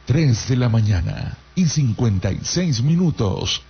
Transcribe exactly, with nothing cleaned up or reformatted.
Tres de la mañana y cincuenta y seis minutos.